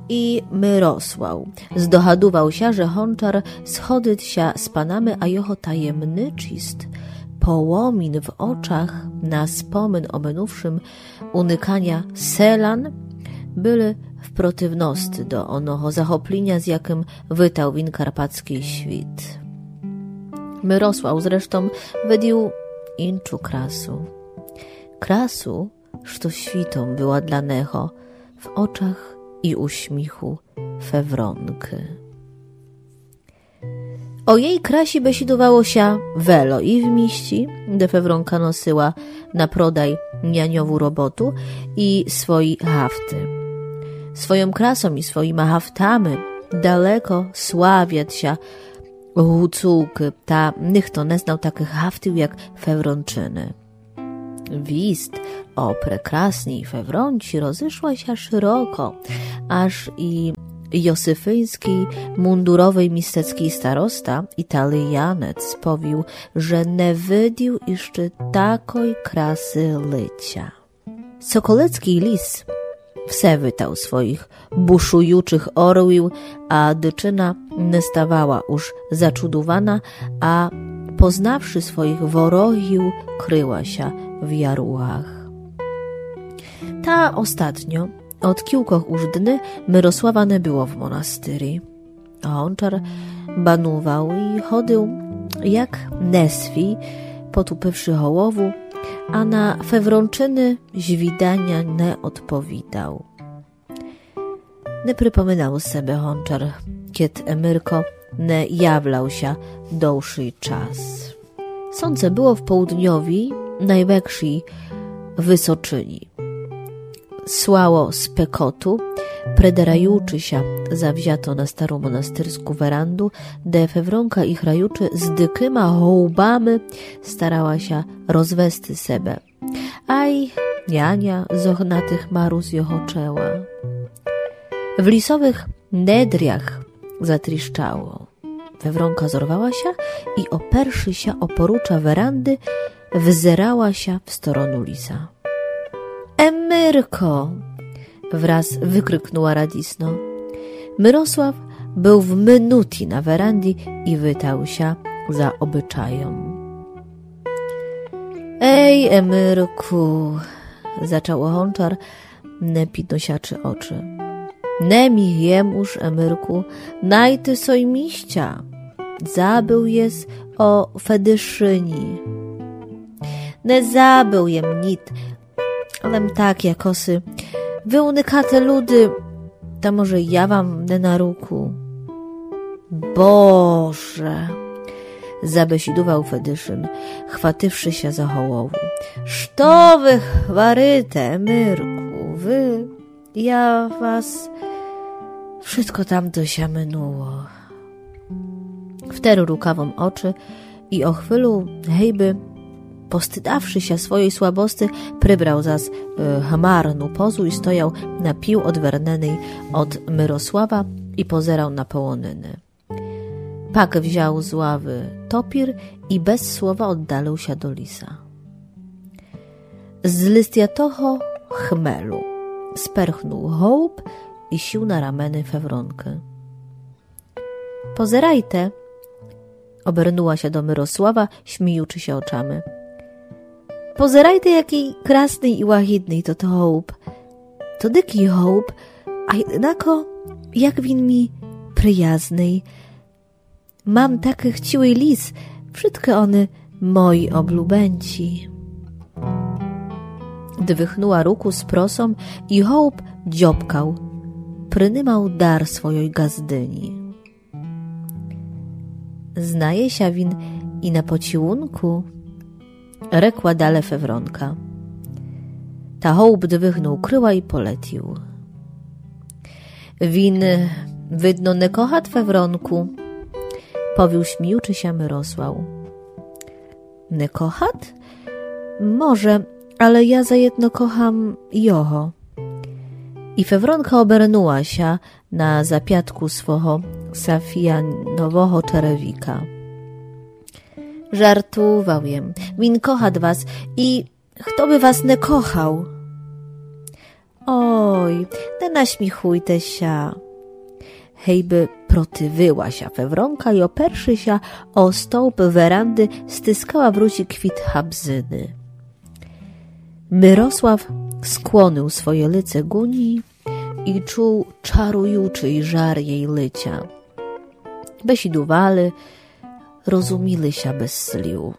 i Myrosław zdohadował się, że honczar schodyć się z panamy, a jeho tajemny czyst połomin w oczach na spomyn o menówszym unykania selan były w protywności do onoho zachoplenia, z jakim wytał win karpacki świt. Myrosław zresztą wydił inczu krasu. Krasu, što świtą była dla neho w oczach i uśmiechu Fewronky. O jej krasi besidowało się welo i w mieści, gdzie Fewronka nosyła na prodaj nianiową robotu i swoi hafty. Swoją krasą i swoimi haftami daleko sławiać się hucułki, ta nichto nie znał takich haftów jak Fewronczyny. Wist o prekrasnej Fewronci rozeszła się szeroko, aż i josyfyński mundurowej mistecki starosta, Italianec, powił, że nie wydił jeszcze takoj krasy lycia. Sokolecki lis wse wytał swoich buszujuczych orłów, a dyczyna nie stawała już zaczudowana, a poznawszy swoich worogił, kryła się w jarułach. Ta ostatnio od kilkoch już dni Myrosława nie było w monastyrii. Honczar banuwał i chodził jak neswi, potupywszy hołowu, a na Fewronczyny zwidania nie odpowiadał. Nie przypominał sobie honczar, kiedy Emyrko nie jawlał się dłuższy czas. Słońce było w południowi, największej wysoczyni. Słało z pekotu, prederajuczy się zawziato na starą monastyrską werandu, gdzie Fewronka i hrajuczy z dykyma hołbami starała się rozwesty sebe. Aj, niania z ochnatych maru z jeho czeła. W lisowych nedriach zatriszczało. Fewronka zorwała się i operszy się o porucza werandy, wzerała się w stronę lisa. Emyrko! Wraz wykryknęła radisno. Myrosław był w minuti na werandzie i wytał się za obyczajem. Ej, Emyrku! Zaczął honczar, nie podnosiaczy oczy. Nie mi jemuż, Emyrku, najty soj miścia. Zabył jest o Fedyszyni. Nie zabył jem nit, ale tak jakosy. Wy unykate ludy, to może ja wam nie na ruku. Boże! Zabesidował Fedyszyn, chwatywszy się za hołowu. Szto wy chwaryte, Emyrku, wy, ja was... Wszystko tamto się minuło. Wteru rukawom oczy i o chwilu hejby, postydawszy się swojej słabosty, przybrał zas hamarnu pozu i stojał na pił odwernenej od Myrosława i pozerał na połonyny. Pak wziął z ławy topir i bez słowa oddalił się do lisa. Z listiatoho chmelu sperchnął hołb i sił na rameny Fewronkę. Pozerajte, obernuła się do Myrosława, śmiejuczy się oczami. Pozerajte, jaki krasny i łachidny to hołb. To dyki hołb, a jednako jak win mi przyjaznej. Mam takie chciły lis, wszystkie one moi oblubenci. Dwychnęła ruku z prosą i hołb dziobkał. Prynymał dar swojej gazdyni. Znaje się win i na pociłunku, rekła dale Fewronka. Ta hołb dwychnął kryła i polecił. Win wydno nie kocha Fewronku, powił śmijuczy się Myrosław. Nie kochat? Może, ale ja za jedno kocham joho. I Fewronka obernuła się na zapiatku swoho safianowoho czerewika. Żartował jem, win kochat was i kto by was nie kochał? Oj, ne naśmichujte się. Hejby protywyła się Fewronka i operszy się o stołp werandy styskała w ruci kwit habzyny. Myrosław skłonił swoje lyce Guni i czuł czarujuczy żar jej lycia. Besidowali, rozumili się bez sliu.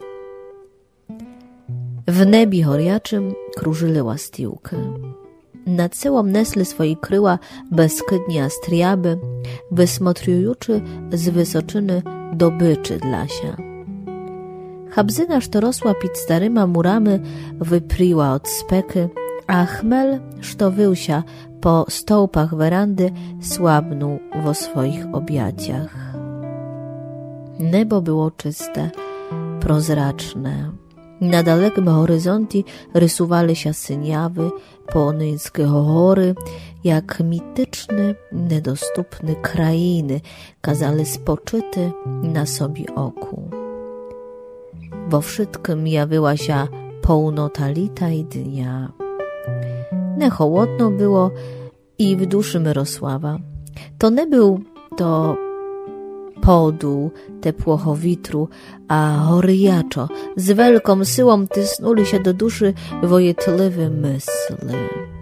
W nebi horiaczym krużyli łastiłkę. Nad cełą nesli swoi kryła bezskydnia striaby, wysmotriujuczy z wysoczyny dobyczy dla się. Habzyna, što rosła pід staryma murami, wypryła od speky, a chmel, što wył się po stołpach werandy, słabnął wo swoich objaciach. Niebo było czyste, prozraczne. Na dalekim horyzoncie rysuwali się syniawy, poonyńskie hory, jak mityczne, niedostupne krainy kazali spoczyty na sobie oku. Wo wszystkim jawiła się pełnota lita i dnia. Nie chłodno było i w duszy Myrosława. To nie był to podół tepłocho witru, a horyjaczo z wielką siłą tysnuli się do duszy wojetliwe myśli.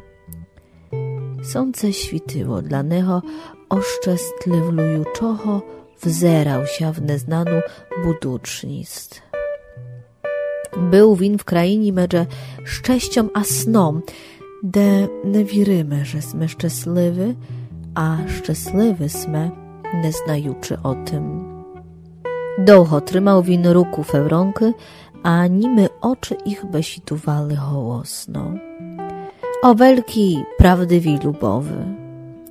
Słońce śwityło dla niego oszczęśliwujączocho, wzerał się w nieznaną buducznictw. Był win w krainie medze szczęścią a snom, de nie wierzymy, że sme szczęśliwi, a szczęśliwi sme, nie znajuczy o tym. Długo trzymał win ruku Fewronki, a nimy oczy ich besidowali hołosno. O wielki, prawdziwy lubowy.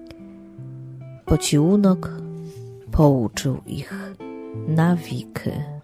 Pociłunok pouczył ich na wieki.